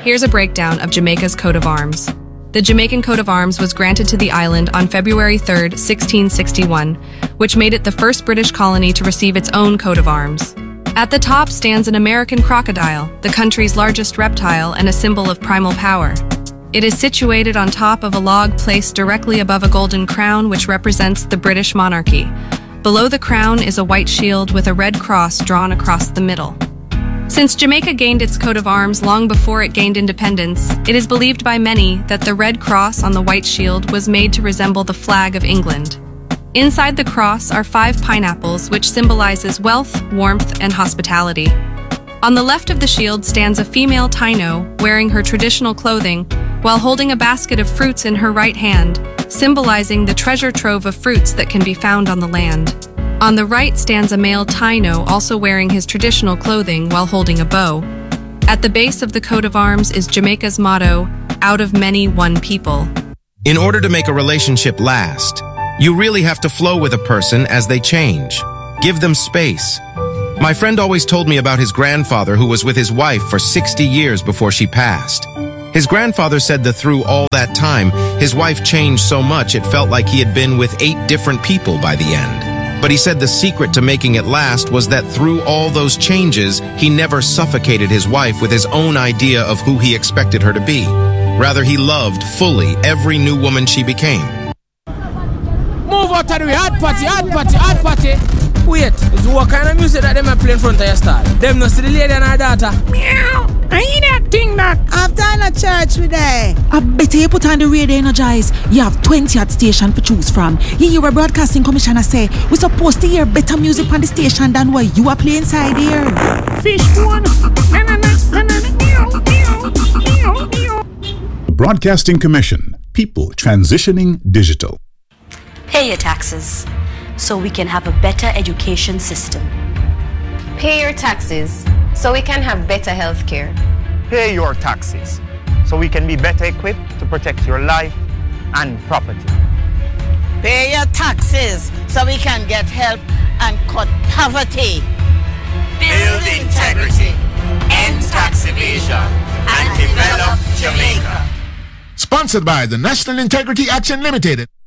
Here's a breakdown of Jamaica's coat of arms. The Jamaican coat of arms was granted to the island on February 3, 1661, which made it the first British colony to receive its own coat of arms. At the top stands an American crocodile, the country's largest reptile and a symbol of primal power. It is situated on top of a log placed directly above a golden crown which represents the British monarchy. Below the crown is a white shield with a red cross drawn across the middle. Since Jamaica gained its coat of arms long before it gained independence, it is believed by many that the red cross on the white shield was made to resemble the flag of England. Inside the cross are 5 pineapples, which symbolizes wealth, warmth, and hospitality. On the left of the shield stands a female Taino wearing her traditional clothing while holding a basket of fruits in her right hand, symbolizing the treasure trove of fruits that can be found on the land. On the right stands a male Taino also wearing his traditional clothing while holding a bow. At the base of the coat of arms is Jamaica's motto, "Out of many, one people." In order to make a relationship last, you really have to flow with a person as they change. Give them space. My friend always told me about his grandfather who was with his wife for 60 years before she passed. His grandfather said that through all that time, his wife changed so much it felt like he had been with 8 different people by the end. But he said the secret to making it last was that through all those changes, he never suffocated his wife with his own idea of who he expected her to be. Rather, he loved fully every new woman she became. Move out of the way, hot party, hot party, hot party. Wait, is what kind of music that them are playing in front of your stall? Them no see the lady and her daughter. Meow, I hear that thing that. After in a church we there. I better you put on the radio energize. You have 20 at station to choose from. You hear a broadcasting commissioner say, we're supposed to hear better music on the station than what you are playing inside here. Fish one. The Broadcasting Commission. People transitioning digital. Pay your taxes so we can have a better education system. Pay your taxes so we can have better health care. Pay your taxes so we can be better equipped to protect your life and property. Pay your taxes so we can get help and cut poverty. Build integrity, end tax evasion, and develop Jamaica. Sponsored by the National Integrity Action Limited.